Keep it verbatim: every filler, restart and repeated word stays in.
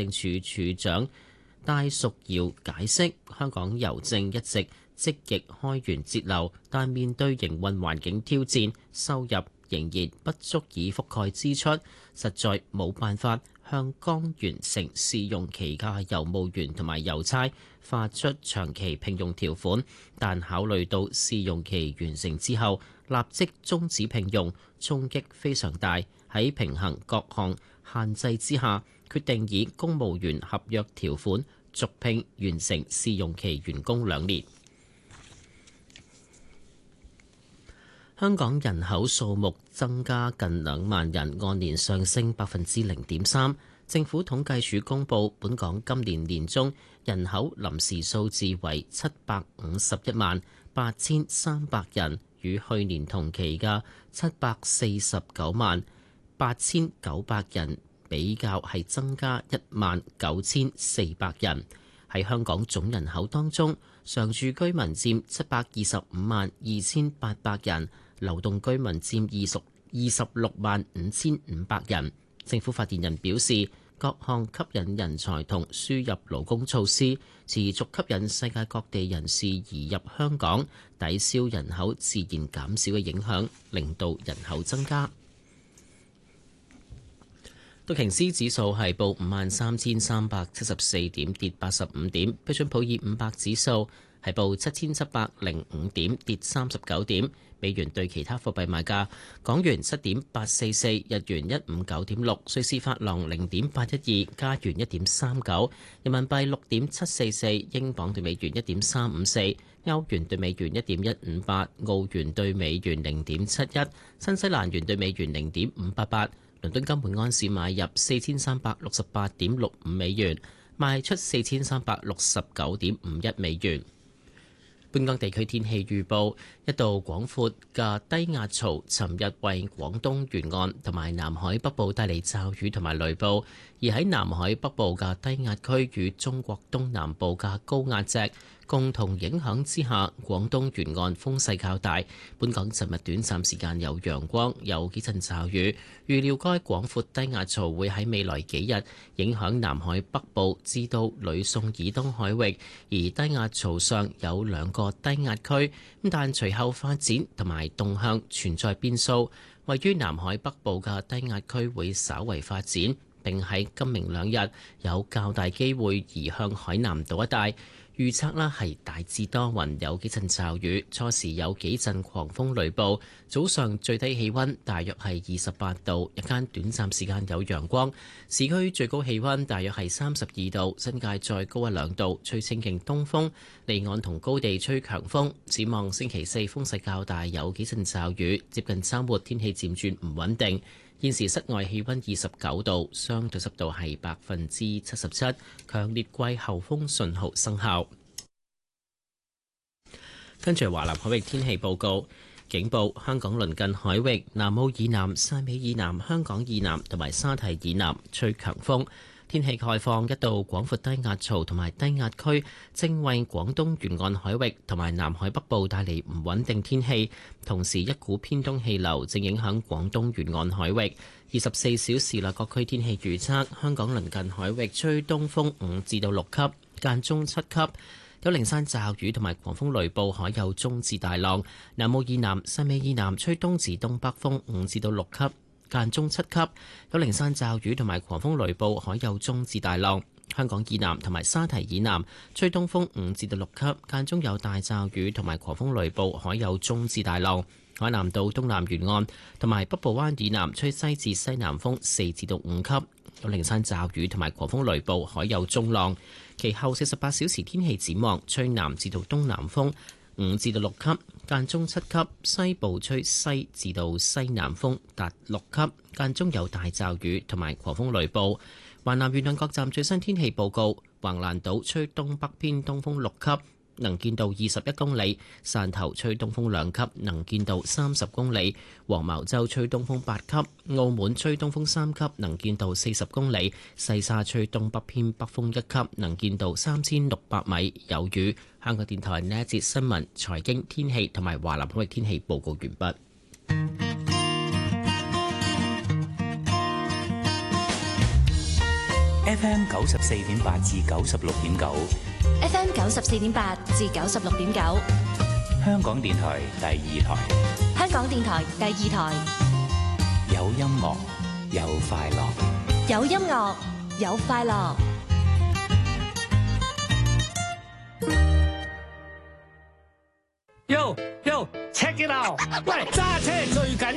政處處長戴淑瑤解釋，香港郵政一直積極開源節流，但面對營運環境挑戰，收入仍然不足以覆蓋支出，實在冇辦法向剛完成試用期嘅郵務員同埋郵差發出長期聘用條款。但考慮到試用期完成之後立即終止聘用，衝擊非常大。喺平衡各項限制之下，決定以公務員合約條款續聘完成試用期員工兩年。香港人口數目增加近兩萬人，按年上升百分之零點三。政府統計處公佈，本港今年年中人口臨時數字為七百五十一萬八千三百人，與去年同期嘅七百四十九萬八千九百人比較，係增加一萬九千四百人。喺香港總人口當中，常住居民佔七百二十五萬二千八百人。流動居民佔二十二十六萬五千五百人。政府發言人表示，各項吸引人才同輸入勞工措施持續吸引世界各地人士移入香港，抵消人口自然減少嘅影響，令到人口增加。道瓊斯指數係報五萬三千三百七十四點，跌八十五點。標準普爾五百指數係報七千七百零五點，跌三十九點。美元對其他貨幣賣價：港元七點八四四，日元一五九點六，瑞士法郎零點八一二，加元一點三九，人民幣六點七四四，英鎊對美元一點三五四，歐元對美元一點一五八，澳元對美元零點七一，新西蘭元對美元零點五八八。倫敦金每安士買入四千三百六十八點六五美元，賣出四千三百六十九點五一美元。本港地區天氣預報：一道廣闊嘅低壓槽尋日為廣東沿岸同埋南海北部帶嚟驟雨同埋雷暴，而喺南海北部嘅低壓區與中國東南部嘅高壓脊共同影響之下，廣東沿岸風勢較大。本港尋日短暫時間有陽光，有幾陣驟雨。預料該廣闊低壓槽會喺未來幾日影響南海北部至到呂宋以東海域，而低壓槽上有兩個低壓區，但隨後發展同埋動向存在變數。位於南海北部嘅低壓區會稍為發展，並喺今明兩日有較大機會移向海南島一帶。預測啦係大致多雲，有幾陣驟雨，初時有幾陣狂風雷暴。早上最低氣溫大約係二十八度，日間短暫時間有陽光。市區最高氣溫大約係三十二度，新界再高一兩度，吹清勁東風，離岸同高地吹強風。展望星期四風勢較大，有幾陣驟雨，接近週末天氣漸轉唔穩定。現時室外氣溫二十九度，相對濕度係百分之七十七，強烈季候風信號生效。跟住華南海域天氣報告，警報：香港鄰近海域、南澳以南、汕尾以南、香港以南同埋沙堤以南吹強風。天氣概況：一道廣闊低壓槽同埋低壓區正為廣東沿岸海域同埋南海北部帶嚟唔穩定天氣，同時一股偏東氣流正影響廣東沿岸海域。二十四小時內各區天氣預測：香港鄰近海域吹東風五至到六級，間中七級，有零散驟雨同埋狂風雷暴，海有中至大浪。南澳以南、汕尾以南吹東至東北風五至到六級，間中七級，有零散驟雨同埋狂風雷暴，海有中至大浪。香港以南同埋沙堤以南吹東風五至到六級，間中有大驟雨同埋狂風雷暴，海有中至大浪。海南島東南沿岸同埋北部灣以南吹西至西南風四至到五級，有零散驟雨同埋狂風雷暴，海有中浪。其後四十八小時天氣展望，吹南至到東南風五至到六級，間中七級，西部吹西至到西南風達六級，間中有大驟雨同埋狂風雷暴。華南沿岸各站最新天氣報告：橫瀾島吹東北偏東風六級，能見度二十一公里；汕頭吹東風兩級，能見度三十公里；黃茅洲吹東風八級；澳門吹東風三級，能見度四十公里；西沙吹東北偏北風一級，能見度三千六百米，有雨。香港電台呢一節新聞、財經、天氣同埋華南海域天氣報告完畢。 F M 九十四點八至九十六點九 ，F M 九十四點八至九十六點九， 香港電台第二台， 香港電台第二台， 有音樂，有快樂， 有音樂，有快樂。 Yo yo check it out，喂，揸車最緊